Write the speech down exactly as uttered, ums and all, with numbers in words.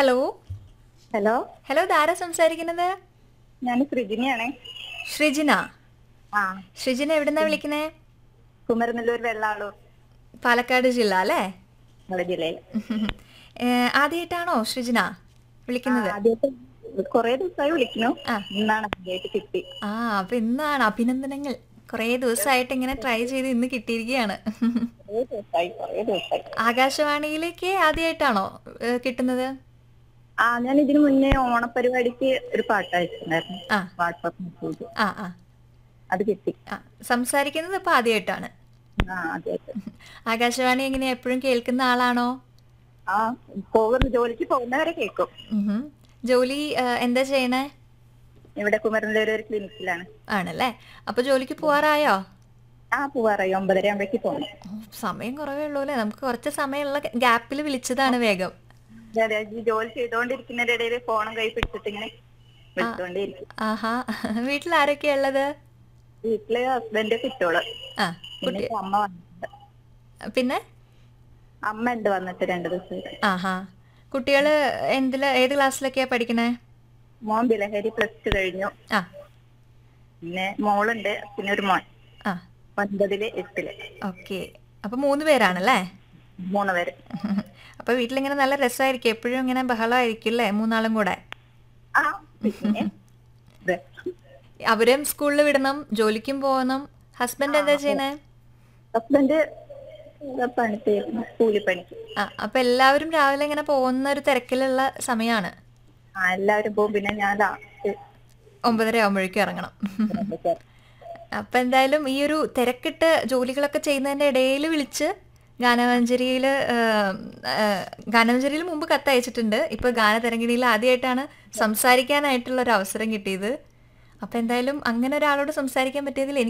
Hello hello, hello ഇതാരാ സംസാരിക്കുന്നത്? ഞാൻ സൃജിനിയാണേ. ശ്രീജിന. ആ, ശ്രീജിന എവിടുന്നാ വിളിക്കുന്നേ? കുമരനെല്ലൂർ വെള്ളാളൂർ പാലക്കാട് ജില്ല അല്ലേ? നമ്മുടെ ജില്ലയിൽ. ആദ്യമായിട്ടാണോ ശ്രീജിന ആ, വിളിക്കുന്നത്? ആദ്യമായിട്ട് കൊറേ ദിവസമായി വിളിക്കുന്നു. ആ ഇന്നാണ് ആദ്യമായിട്ട് കിട്ടി. ആ അപ്പൊ ഇന്നാണ് അഭിനന്ദനങ്ങൾ. കുറേ ദിവസമായിട്ട് ഇങ്ങനെ ട്രൈ ചെയ്ത് ഇന്ന് കിട്ടിയിരിക്കുകയാണ്. കുറേ ദിവസമായി കുറേ ദിവസമായി. ആകാശവാണിയിലേക്ക് ആദ്യമായിട്ടാണോ ഏഹ്, കിട്ടുന്നത്? ആ, ഞാൻ ഇതിനു മുന്നേ ഓണപരിപാടിക്ക് ഒരു പാട്ട് അയച്ചിട്ടുണ്ടായിരുന്നു. ആ വാട്സാപ്പ് മെസ്സേജ്. ആ ആ അത് കിട്ടി. ആ സംസാരിക്കുന്നത് ഇപ്പൊ ആദ്യമായിട്ടാണ്. ആ, ആദ്യമായിട്ട്. ആകാശവാണി എങ്ങനെയാ എപ്പോഴും കേൾക്കുന്ന ആളാണോ? ആ, പോകുന്ന ജോലിക്ക് പോകുന്നവരെ കേൾക്കും. ഉഹും. ജോലി ഏഹ്, എന്താ ചെയ്യണേ? ഇവിടെ കുമരനെല്ലൂർ ഒരു ക്ലിനിക്കിലാണ്. ആണല്ലേ? അപ്പൊ ജോലിക്ക് പോവാറായോ? ആ, പോവാറായി. ഒമ്പതര ആകുമ്പോഴേക്ക് പോകണം. ഓ, സമയം കുറവേ ഉള്ളൂ അല്ലേ? നമുക്ക് കുറച്ച് സമയമുള്ള ഗ്യാപ്പിൽ വിളിച്ചതാണ് വേഗം. അതെ, അതെ. ഈ ജോലി ചെയ്തോണ്ടിരിക്കുന്നതിന്റെ ഇടയിൽ ഫോണും കൈ പിടിച്ചിട്ട് ഇങ്ങനെ വിളിച്ചോണ്ടേയിരിക്കും. ആഹാ. വീട്ടിൽ ആരൊക്കെയാ ഉള്ളത്? വീട്ടില് ഹസ്ബൻഡ് കുട്ടിയോള്. ആ പിന്നെ കുട്ടി ഇപ്പൊ അമ്മ വന്നിട്ടുണ്ട്. പിന്നെ അമ്മ ഉണ്ട് വന്നിട്ട് രണ്ടു ദിവസം. ആഹാ. കുട്ടികള് എന്തില് ഏത് ക്ലാസ്സിലൊക്കെയാ പഠിക്കണേ? മോൻ ബിലഹരി പ്ലസ് ടു കഴിഞ്ഞു. ആ പിന്നെ മോളുണ്ട്. പിന്നെ ഒരു മോൻ ആ ഒൻപതില് എട്ടില്. ഓക്കെ. അപ്പൊ മൂന്ന് പേരാണല്ലേ? മൂന്ന് പേര്. അപ്പൊ വീട്ടിലിങ്ങനെ നല്ല രസമായിരിക്കും, എപ്പോഴും ഇങ്ങനെ ബഹളമായിരിക്കും അല്ലേ മൂന്നാളും കൂടെ? ആ, പിന്നെ ഇത്. അവരും സ്കൂളിൽ വിടണം, ജോലിക്കും പോകണം. ഹസ്ബൻഡ് എന്താ ചെയ്യണേ? ഹസ്ബൻഡ് പണി ചെയ്യുന്നു, കൂലിപ്പണിക്ക്. ആ അപ്പൊ എല്ലാവരും രാവിലെ ഇങ്ങനെ പോകുന്ന ഒരു തിരക്കിലുള്ള സമയമാണ്. ആ, എല്ലാവരും പോകും. പിന്നെ ഞാൻ ലാസ്റ്റ്. ഒമ്പതര ആകുമ്പോഴേക്കും ഇറങ്ങണം. അപ്പൊ എന്തായാലും ഈ ഒരു തിരക്കിട്ട് ജോലികളൊക്കെ ചെയ്യുന്നതിന്റെ ഇടയിൽ വിളിച്ച് ഗാനമഞ്ജരിയിൽ ഗാനമഞ്ജരിയിൽ മുമ്പ് കത്തയച്ചിട്ടുണ്ട്. ഇപ്പൊ ഗാനതരംഗിണിയിൽ ആദ്യമായിട്ടാണ് സംസാരിക്കാനായിട്ടുള്ള ഒരു അവസരം കിട്ടിയത്. അപ്പൊ എന്തായാലും അങ്ങനെ ഒരാളോട് സംസാരിക്കാൻ പറ്റിയതിൽ